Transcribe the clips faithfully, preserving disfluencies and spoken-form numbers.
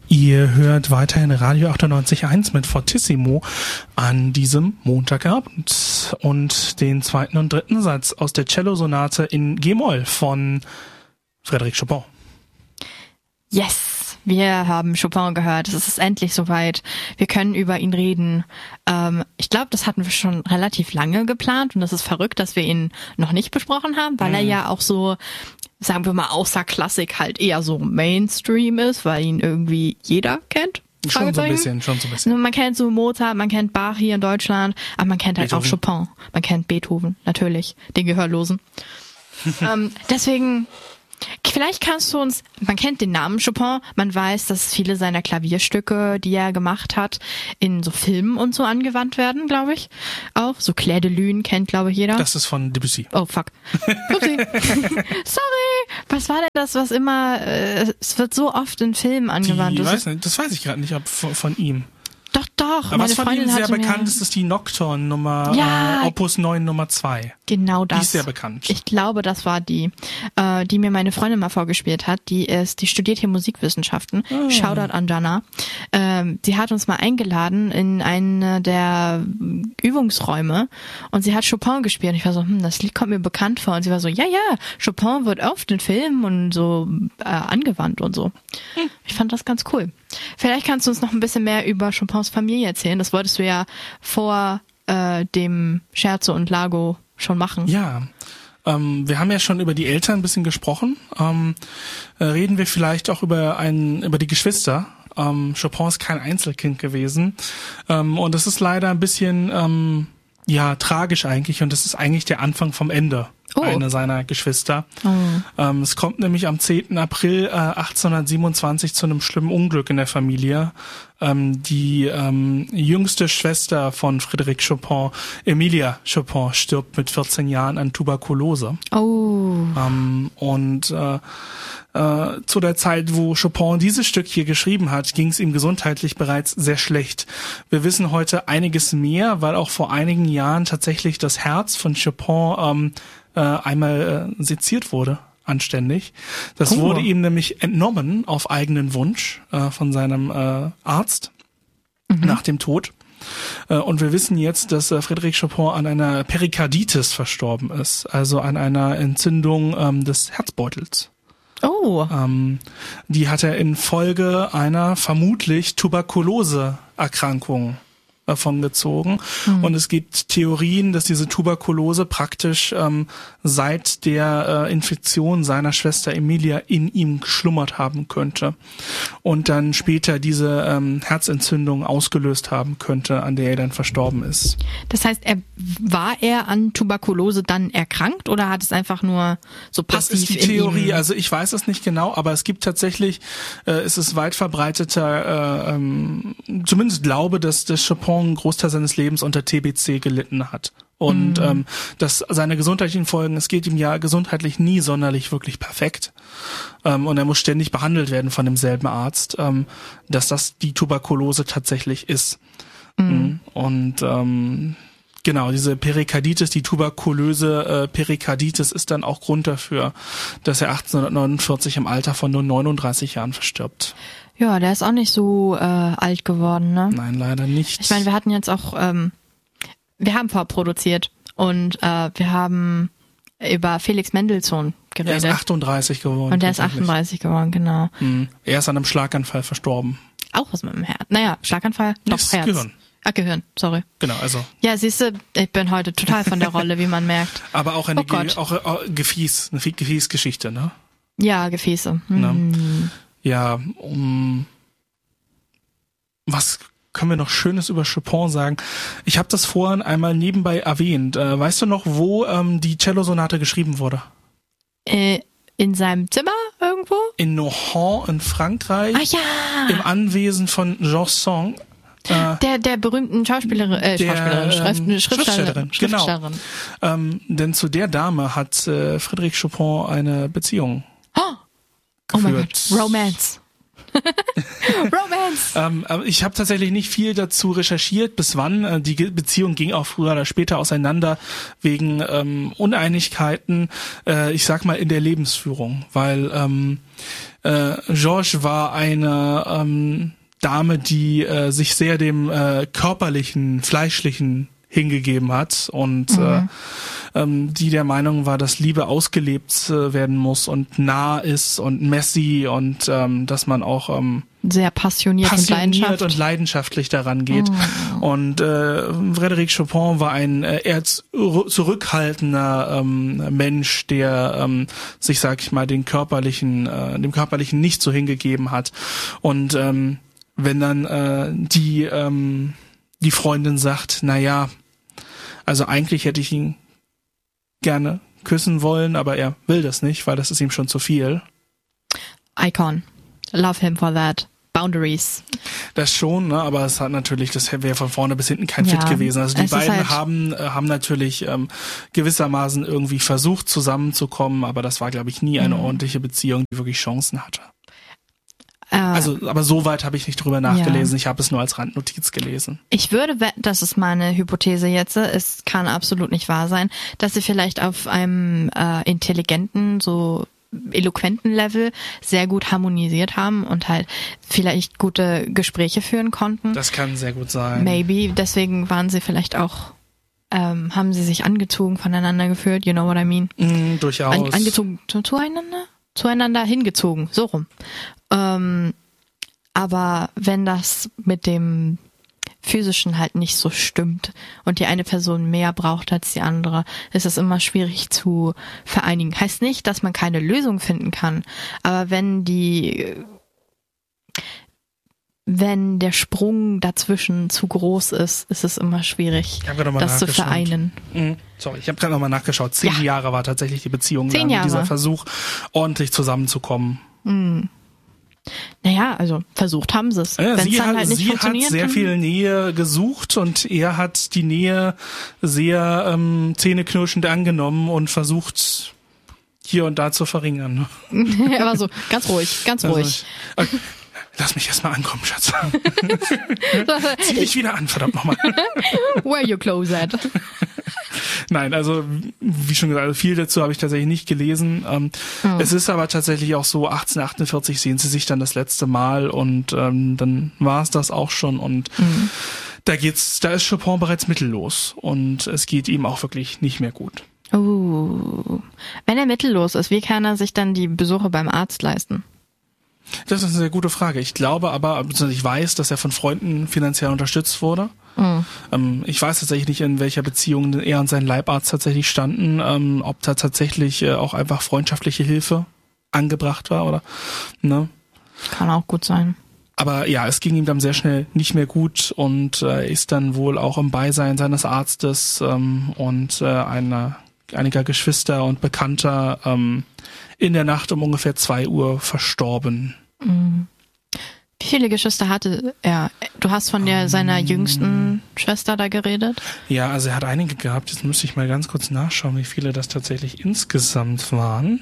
Ihr hört weiterhin Radio achtundneunzig Komma eins mit Fortissimo an diesem Montagabend und den zweiten und dritten Satz aus der Cellosonate in G-Moll von Frédéric Chopin. Yes, wir haben Chopin gehört. Es ist endlich soweit. Wir können über ihn reden. Ähm, ich glaube, das hatten wir schon relativ lange geplant und das ist verrückt, dass wir ihn noch nicht besprochen haben, weil mhm. er ja auch so, sagen wir mal, außer Klassik halt eher so Mainstream ist, weil ihn irgendwie jeder kennt. Schon so ein bisschen, schon so ein bisschen. Man kennt so Mozart, man kennt Bach hier in Deutschland, aber man kennt halt Beethoven. Auch Chopin. Man kennt Beethoven, natürlich, den Gehörlosen. ähm, deswegen... Vielleicht kannst du uns, man kennt den Namen Chopin, man weiß, dass viele seiner Klavierstücke, die er gemacht hat, in so Filmen und so angewandt werden, glaube ich. Auch so Clair de Lune kennt, glaube ich, jeder. Das ist von Debussy. Oh, fuck. Upsi. Sorry. Was war denn das, was immer, äh, es wird so oft in Filmen angewandt. Die, weiß nicht, das weiß ich gerade nicht, ob von, von ihm. Doch, doch. Aber was von ihm sehr bekannt mir... ist, ist die Nocturne Nummer, ja, äh, Opus neun Nummer zwei. Genau das. Die ist sehr bekannt. Ich glaube, das war die, äh, die mir meine Freundin mal vorgespielt hat. Die ist, die studiert hier Musikwissenschaften. Oh. Shoutout an Jana. Ähm, die hat uns mal eingeladen in einen der Übungsräume und sie hat Chopin gespielt. Und ich war so, hm, das Lied kommt mir bekannt vor. Und sie war so, ja, ja, Chopin wird oft in Filmen und so äh, angewandt und so. Hm. Ich fand das ganz cool. Vielleicht kannst du uns noch ein bisschen mehr über Chopins Familie erzählen. Das wolltest du ja vor äh, dem Scherzo und Lago schon machen. Ja, ähm, wir haben ja schon über die Eltern ein bisschen gesprochen. Ähm, äh, reden wir vielleicht auch über ein, über die Geschwister. Ähm, Chopin ist kein Einzelkind gewesen. Ähm, und das ist leider ein bisschen, ähm, ja, tragisch eigentlich. Und das ist eigentlich der Anfang vom Ende. Oh. Einer seiner Geschwister. Oh. Ähm, es kommt nämlich am zehnten April äh, achtzehnhundertsiebenundzwanzig zu einem schlimmen Unglück in der Familie. Ähm, die ähm, jüngste Schwester von Frédéric Chopin, Emilia Chopin, stirbt mit vierzehn Jahren an Tuberkulose. Oh. Ähm, und äh, äh, zu der Zeit, wo Chopin dieses Stück hier geschrieben hat, ging es ihm gesundheitlich bereits sehr schlecht. Wir wissen heute einiges mehr, weil auch vor einigen Jahren tatsächlich das Herz von Chopin ähm, äh, einmal äh, seziert wurde. Anständig. Das oh. wurde ihm nämlich entnommen auf eigenen Wunsch äh, von seinem äh, Arzt mhm. nach dem Tod. Äh, und wir wissen jetzt, dass äh, Frédéric Chopin an einer Perikarditis verstorben ist, also an einer Entzündung ähm, des Herzbeutels. Oh. Ähm, die hat er infolge einer vermutlich Tuberkulose-Erkrankung davon gezogen. Mhm. Und es gibt Theorien, dass diese Tuberkulose praktisch ähm, seit der äh, Infektion seiner Schwester Emilia in ihm geschlummert haben könnte und dann später diese ähm, Herzentzündung ausgelöst haben könnte, an der er dann verstorben ist. Das heißt, er war er an Tuberkulose dann erkrankt oder hat es einfach nur so passiv? Das ist die Theorie, also ich weiß es nicht genau, aber es gibt tatsächlich, äh, es ist weit verbreiteter, äh, ähm, zumindest Glaube, dass das Chopin einen Großteil seines Lebens unter T B C gelitten hat. Und mhm. ähm, dass seine gesundheitlichen Folgen, es geht ihm ja gesundheitlich nie sonderlich wirklich perfekt. Ähm, und er muss ständig behandelt werden von demselben Arzt, ähm, dass das die Tuberkulose tatsächlich ist. Mhm. Und ähm, genau, diese Perikarditis, die tuberkulöse äh, Perikarditis ist dann auch Grund dafür, dass er achtzehnhundertneunundvierzig im Alter von nur neununddreißig Jahren verstirbt. Ja, der ist auch nicht so äh, alt geworden, ne? Nein, leider nicht. Ich meine, wir hatten jetzt auch, ähm, wir haben vorproduziert und äh, wir haben über Felix Mendelssohn geredet. Er ist achtunddreißig geworden. Und der ist achtunddreißig geworden, genau. Mhm. Er ist an einem Schlaganfall verstorben. Auch was mit dem Herz. Naja, Schlaganfall, doch das Herz. Gehirn. Ah, Gehirn, sorry. Genau, also. Ja, siehst du, ich bin heute total von der Rolle, wie man merkt. Aber auch eine oh Ge- auch, auch Gefäß, eine Gefäßgeschichte, ne? Ja, Gefäße. Hm. Ne? Ja, um was können wir noch Schönes über Chopin sagen? Ich habe das vorhin einmal nebenbei erwähnt. Äh, weißt du noch, wo ähm, die Cellosonate geschrieben wurde? Äh, in seinem Zimmer irgendwo? In Nohant in Frankreich. Ah ja! Im Anwesen von Georges Sand. Äh, der der berühmten Schauspielerin, äh, der, Schauspielerin, Schrift, ähm, Schriftstellerin, Schriftstellerin, genau. Ähm, denn zu der Dame hat äh, Frédéric Chopin eine Beziehung oh. geführt. Oh mein Gott, Romance. Romance. ähm, ich habe tatsächlich nicht viel dazu recherchiert, bis wann. Die Beziehung ging auch früher oder später auseinander wegen ähm, Uneinigkeiten, äh, ich sag mal in der Lebensführung, weil ähm, äh, Georges war eine ähm, Dame, die äh, sich sehr dem äh, körperlichen, fleischlichen hingegeben hat und mhm. äh, ähm, die der Meinung war, dass Liebe ausgelebt äh, werden muss und nah ist und messy und ähm, dass man auch ähm, sehr passioniert, passioniert und, Leidenschaft. und leidenschaftlich daran geht. Mhm. Und äh, Frédéric Chopin war ein äh, eher zurückhaltender ähm, Mensch, der ähm, sich, sag ich mal, den körperlichen, äh, dem körperlichen nicht so hingegeben hat. Und ähm, wenn dann äh, die ähm, die Freundin sagt, na ja, also eigentlich hätte ich ihn gerne küssen wollen, aber er will das nicht, weil das ist ihm schon zu viel. Icon. Love him for that. Boundaries. Das schon, ne, aber es hat natürlich, das wäre von vorne bis hinten kein ja, Fit gewesen. Also die beiden halt haben äh, haben natürlich ähm, gewissermaßen irgendwie versucht zusammenzukommen, aber das war, glaube ich, nie eine mhm. ordentliche Beziehung, die wirklich Chancen hatte. Äh, also, aber so weit habe ich nicht drüber nachgelesen. Ja. Ich habe es nur als Randnotiz gelesen. Ich würde wetten, das ist meine Hypothese jetzt, es kann absolut nicht wahr sein, dass sie vielleicht auf einem äh, intelligenten, so eloquenten Level sehr gut harmonisiert haben und halt vielleicht gute Gespräche führen konnten. Das kann sehr gut sein. Maybe, deswegen waren sie vielleicht auch, ähm, haben sie sich angezogen voneinander gefühlt, you know what I mean? Mm, durchaus. An, angezogen zu, zueinander? Zueinander hingezogen, so rum. Ähm, aber wenn das mit dem Physischen halt nicht so stimmt und die eine Person mehr braucht als die andere, ist es immer schwierig zu vereinigen. Heißt nicht, dass man keine Lösung finden kann, aber wenn die, wenn der Sprung dazwischen zu groß ist, ist es immer schwierig, das zu vereinen. Mhm. Sorry, ich habe gerade nochmal nachgeschaut. Zehn ja. Jahre war tatsächlich die Beziehung Zehn lang, Jahre. dieser Versuch, ordentlich zusammenzukommen. Mhm. Naja, also versucht haben sie es. Ja, Wenn's sie dann hat, halt nicht sie hat sehr viel Nähe gesucht und er hat die Nähe sehr ähm, zähneknirschend angenommen und versucht, hier und da zu verringern. Aber so, ganz ruhig, ganz also, ruhig. Okay. Lass mich erstmal ankommen, Schatz. Zieh dich wieder an, verdammt nochmal. Where you close at? Nein, also wie schon gesagt, viel dazu habe ich tatsächlich nicht gelesen. Ähm, oh. Es ist aber tatsächlich auch so, achtzehnhundertachtundvierzig sehen sie sich dann das letzte Mal und ähm, dann war es das auch schon und mhm. da geht's, da ist Chopin bereits mittellos und es geht ihm auch wirklich nicht mehr gut. Uh. Wenn er mittellos ist, wie kann er sich dann die Besuche beim Arzt leisten? Das ist eine sehr gute Frage. Ich glaube aber, also ich weiß, dass er von Freunden finanziell unterstützt wurde. Mhm. Ähm, ich weiß tatsächlich nicht, in welcher Beziehung er und sein Leibarzt tatsächlich standen, ähm, ob da tatsächlich äh, auch einfach freundschaftliche Hilfe angebracht war oder, ne? Kann auch gut sein. Aber ja, es ging ihm dann sehr schnell nicht mehr gut und äh, ist dann wohl auch im Beisein seines Arztes ähm, und äh, einer, einiger Geschwister und Bekannter ähm, in der Nacht um ungefähr zwei Uhr verstorben. Mhm. Wie viele Geschwister hatte er? Du hast von der, um, seiner jüngsten Schwester da geredet? Ja, also er hat einige gehabt. Jetzt müsste ich mal ganz kurz nachschauen, wie viele das tatsächlich insgesamt waren.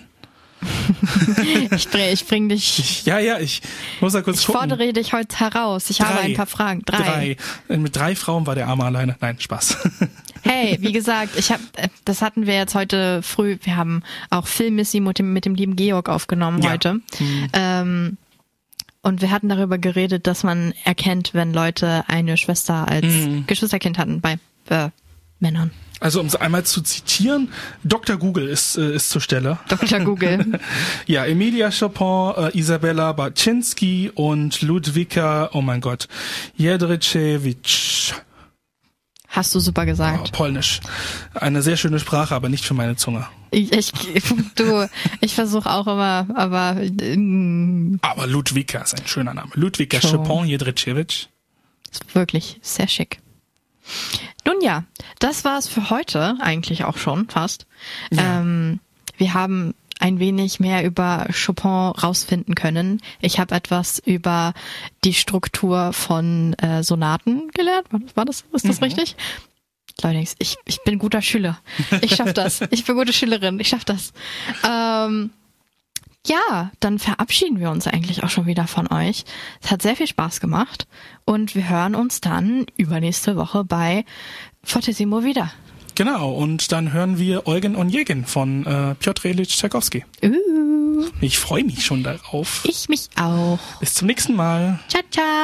ich dreh, ich bring dich. Ich, ja, ja, ich muss da kurz ich gucken. Ich fordere dich heute heraus. Ich drei, habe ein paar Fragen. Drei. drei. Mit drei Frauen war der Arme alleine. Nein, Spaß. Hey, wie gesagt, ich habe, das hatten wir jetzt heute früh. Wir haben auch Filmmissy mit dem, mit dem lieben Georg aufgenommen ja. heute. Mhm. Ähm, und wir hatten darüber geredet, dass man erkennt, wenn Leute eine Schwester als mhm. Geschwisterkind hatten bei äh, Männern. Also um es einmal zu zitieren, Doktor Google ist äh, ist zur Stelle. Doktor Google. Ja, Emilia Chopin, äh, Isabella Baczynski und Ludwika, oh mein Gott, Jedrzejewicz. Hast du super gesagt. Oh, Polnisch. Eine sehr schöne Sprache, aber nicht für meine Zunge. Ich, ich du, ich versuche auch immer, aber ähm, aber Ludwika ist ein schöner Name. Ludwika schon. Chopin Jedrzejewicz. Ist wirklich sehr schick. Nun ja, das war's für heute eigentlich auch schon fast. Ja. Ähm, wir haben ein wenig mehr über Chopin rausfinden können. Ich habe etwas über die Struktur von äh, Sonaten gelernt. War das, ist das mhm. richtig? Leute, ich, ich bin guter Schüler. Ich schaff das. Ich bin gute Schülerin. Ich schaff das. Ähm, ja, dann verabschieden wir uns eigentlich auch schon wieder von euch. Es hat sehr viel Spaß gemacht und wir hören uns dann übernächste Woche bei Fortissimo wieder. Genau, und dann hören wir Eugen Onegin von äh, Piotr Ilyich Tschaikowski. Uh. du. Ich freue mich schon darauf. Ich mich auch. Bis zum nächsten Mal. Ciao, ciao.